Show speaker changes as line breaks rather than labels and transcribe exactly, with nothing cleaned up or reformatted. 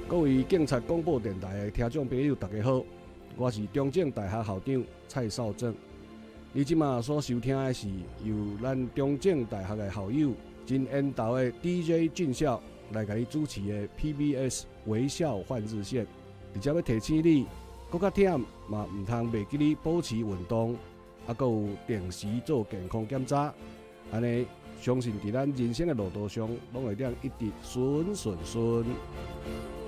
各位警察广播电台的听众朋友，大家好，我是中正大学校长蔡少正。你即马所收听的是由咱中正大学的校友真缘投的 D J 俊孝来甲你主持的 P B S 微笑换日线。而且要提醒你，搁较忝嘛，唔通袂记你保持运动，啊，搁有定时做健康检查，安尼相信伫咱人生的路途上，拢会当一直顺顺顺。